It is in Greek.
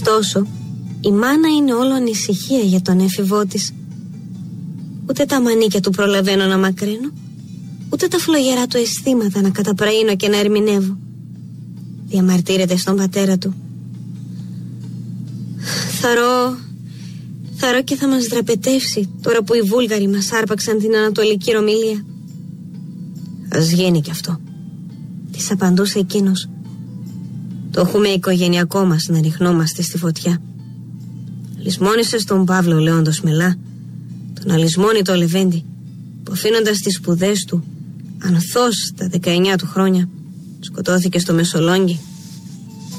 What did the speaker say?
Ωστόσο, η μάνα είναι όλο ανησυχία για τον έφηβό της. Ούτε τα μανίκια του προλαβαίνω να μακρύνω, ούτε τα φλογερά του αισθήματα να καταπραίνω και να ερμηνεύω. Διαμαρτύρεται στον πατέρα του. Θαρώ και θα μας δραπετεύσει τώρα που οι Βούλγαροι μας άρπαξαν την Ανατολική Ρωμυλία. Ας γίνει κι αυτό, της απαντούσε εκείνος. Το έχουμε οικογενειακό μας να ριχνόμαστε στη φωτιά. Λησμόνησε στον Παύλο Λέοντος Μελά, τον αλυσμόνι το Λεβέντη, που αφήνοντας τις σπουδές του, ανθός τα 19 του χρόνια, σκοτώθηκε στο Μεσολόγγι.